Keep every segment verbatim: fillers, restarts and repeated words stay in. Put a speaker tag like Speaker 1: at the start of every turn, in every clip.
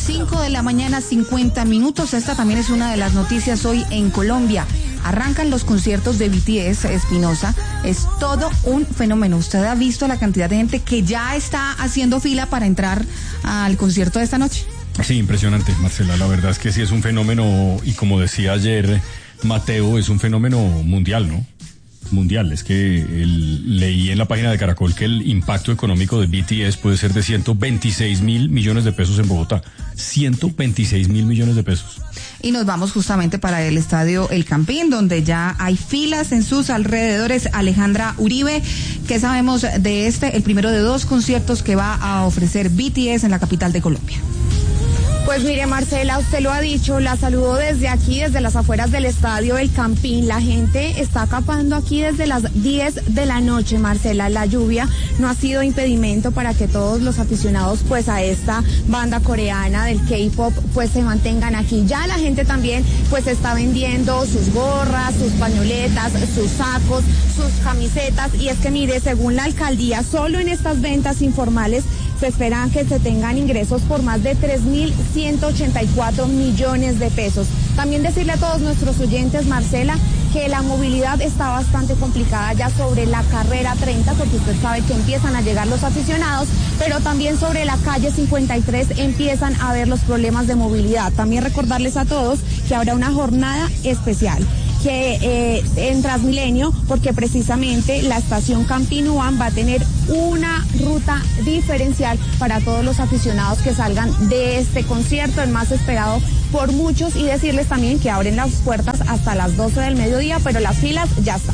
Speaker 1: cinco de la mañana, cincuenta minutos. Esta también es una de las noticias hoy en Colombia. Arrancan los conciertos de B T S, Espinosa. Es todo un fenómeno. Usted ha visto la cantidad de gente que ya está haciendo fila para entrar al concierto de esta noche.
Speaker 2: Sí, impresionante, Marcela. La verdad es que sí es un fenómeno, y como decía ayer Mateo, es un fenómeno mundial, ¿no? Mundial. Es que el, leí en la página de Caracol que el impacto económico de B T S puede ser de ciento veintiséis mil millones de pesos en Bogotá. ciento veintiséis mil millones de pesos.
Speaker 1: Y nos vamos justamente para el estadio El Campín, donde ya hay filas en sus alrededores. Alejandra Uribe, ¿qué sabemos de este, el primero de dos conciertos que va a ofrecer B T S en la capital de Colombia?
Speaker 3: Pues mire, Marcela, usted lo ha dicho, la saludo desde aquí, desde las afueras del estadio El Campín. La gente está acapando aquí desde las diez de la noche, Marcela. La lluvia no ha sido impedimento para que todos los aficionados pues a esta banda coreana del K-pop pues se mantengan aquí. Ya la gente también pues está vendiendo sus gorras, sus pañoletas, sus sacos, sus camisetas. Y es que mire, según la alcaldía, solo en estas ventas informales se esperan que se tengan ingresos por más de tres mil ciento ochenta y cuatro millones de pesos. También decirle a todos nuestros oyentes, Marcela, que la movilidad está bastante complicada ya sobre la carrera treinta, porque usted sabe que empiezan a llegar los aficionados, pero también sobre la calle cincuenta y tres empiezan a haber los problemas de movilidad. También recordarles a todos que habrá una jornada especial que eh, en Transmilenio, porque precisamente la estación Campín-Uban va a tener una ruta diferencial para todos los aficionados que salgan de este concierto, el más esperado por muchos, y decirles también que abren las puertas hasta las doce del mediodía, pero las filas ya están.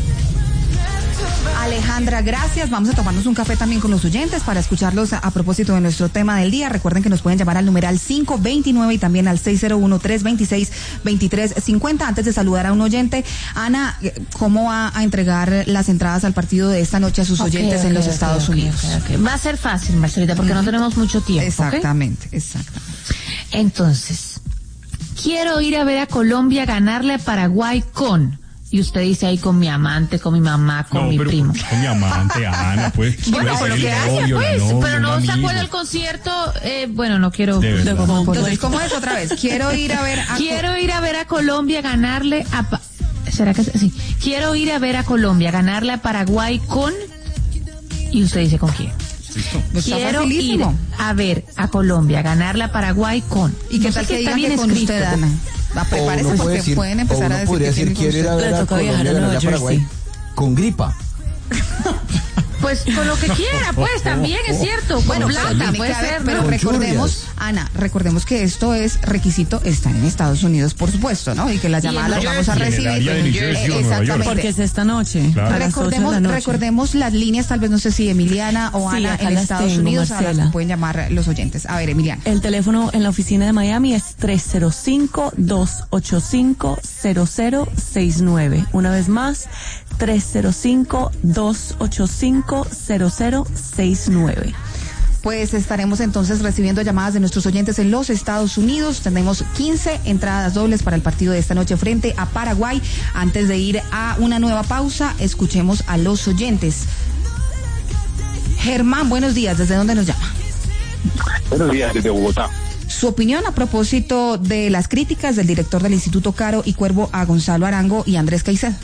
Speaker 1: Alejandra, gracias. Vamos a tomarnos un café también con los oyentes para escucharlos a, a propósito de nuestro tema del día. Recuerden que nos pueden llamar al numeral cinco veintinueve y también al seis cero uno, tres dos seis, dos tres cinco cero. Antes de saludar a un oyente, Ana, ¿cómo va a entregar las entradas al partido de esta noche a sus okay, oyentes okay, en los okay, Estados okay, Unidos?
Speaker 4: Okay, okay. Va a ser fácil, Marcelita, porque no tenemos mucho tiempo.
Speaker 1: Exactamente,
Speaker 4: ¿okay?
Speaker 1: exactamente.
Speaker 4: Entonces, quiero ir a ver a Colombia ganarle a Paraguay con... Y usted dice ahí con mi amante, con mi mamá, con
Speaker 2: no,
Speaker 4: mi
Speaker 2: pero
Speaker 4: primo.
Speaker 2: Con mi amante, Ana, pues.
Speaker 4: Bueno, pero ¿qué hace, pues?
Speaker 2: Novio,
Speaker 4: pero no
Speaker 2: se
Speaker 4: acuerda del concierto. Eh, bueno, no quiero. De
Speaker 1: Entonces, ¿cómo es otra vez? Quiero ir a ver a.
Speaker 4: Quiero ir a ver a Colombia ganarle a. ¿Será que sí? Quiero ir a ver a Colombia ganarle a Paraguay con. Y usted dice con quién.
Speaker 1: Pues
Speaker 4: quiero ir a ver a Colombia ganarle a Paraguay con.
Speaker 1: ¿Y qué no tal que digan que con
Speaker 4: escrito.
Speaker 1: Usted, Ana? Va, prepárese porque puede decir, pueden empezar a decir
Speaker 5: podría
Speaker 1: que
Speaker 5: decir quiere ir a ver a Colombia ganar a Paraguay con gripa.
Speaker 4: Pues con lo que quiera, pues
Speaker 5: o,
Speaker 4: también
Speaker 5: o,
Speaker 4: es cierto.
Speaker 5: O,
Speaker 4: bueno,
Speaker 5: o,
Speaker 4: plata, puede
Speaker 1: ser,
Speaker 4: ser,
Speaker 1: pero
Speaker 4: ¿no?
Speaker 1: recordemos, Ana, recordemos que esto es requisito estar en Estados Unidos, por supuesto, ¿no? Y que las llamadas las vamos a recibir.
Speaker 2: Eh,
Speaker 1: exactamente.
Speaker 6: Porque es esta noche.
Speaker 1: Claro. Recordemos, noche. recordemos las líneas, tal vez no sé si Emiliana o sí, Ana en Estados tengo, Unidos, Marcela. A las que pueden llamar los oyentes. A ver, Emiliana.
Speaker 6: El teléfono en la oficina de Miami es tres cero cinco, dos ocho cinco, cero cero seis nueve. Una vez más, tres cero cinco, dos ocho cinco, cero cero seis nueve.
Speaker 1: Pues estaremos entonces recibiendo llamadas de nuestros oyentes en los Estados Unidos. Tenemos quince entradas dobles para el partido de esta noche frente a Paraguay. Antes de ir a una nueva pausa, escuchemos a los oyentes. Germán, buenos días. ¿Desde dónde nos llama?
Speaker 7: Buenos días, desde Bogotá.
Speaker 1: Su opinión a propósito de las críticas del director del Instituto Caro y Cuervo a Gonzalo Arango y Andrés Caicedo.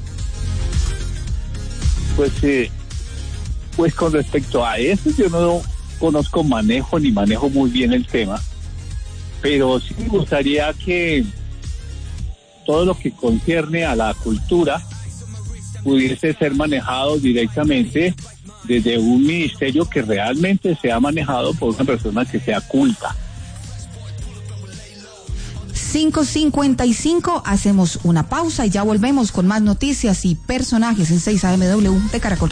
Speaker 7: Pues, eh, pues con respecto a eso, yo no conozco manejo ni manejo muy bien el tema, pero sí me gustaría que todo lo que concierne a la cultura pudiese ser manejado directamente desde un ministerio que realmente sea manejado por una persona que sea culta.
Speaker 1: cinco cincuenta y cinco, hacemos una pausa y ya volvemos con más noticias y personajes en seis A M W de Caracol Radio.